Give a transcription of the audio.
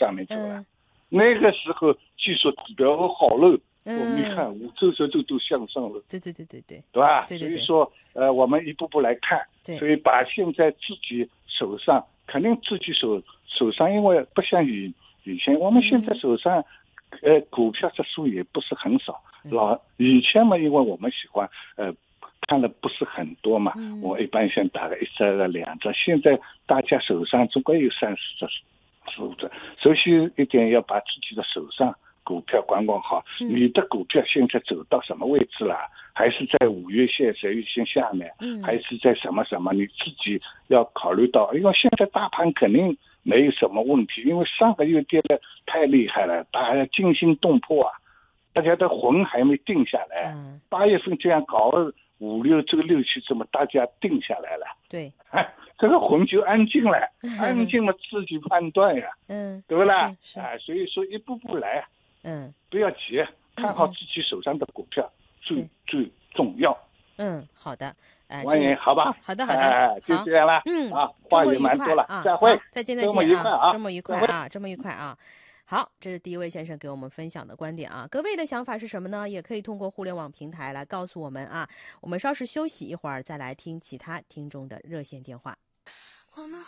上面走了。那个时候技术指标好了，我们一看周折都向上了。 对， 对吧？所以说我们一步步来看，所以把现在自己手上肯定自己手上，因为不像以前，我们现在手上股票指数也不是很少。以前嘛，因为我们喜欢看的不是很多嘛，我一般先打个1只2只，现在大家手上总归有30只15只，首先一点要把自己的手上股票管好。你的股票现在走到什么位置了？还是在5月线、10月线下面，还是在什么？你自己要考虑到，因为现在大盘肯定没有什么问题，因为上个月跌得太厉害了，大家惊心动魄啊，大家的魂还没定下来。8月份这样搞5、6这个6、7，这么大家定下来了， 对， 这个魂就安静了，安静了自己判断呀，对不啦？所以说一步步来，不要急，看好自己手上的股票最重要。 好的， 王爷，好吧， 好的， 就这样了，话也蛮多了，再会， 再见周末愉快啊， 周末愉快啊。好，这是第一位先生给我们分享的观点啊，各位的想法是什么呢？也可以通过互联网平台来告诉我们啊。我们稍事休息一会儿，再来听其他听众的热线电话。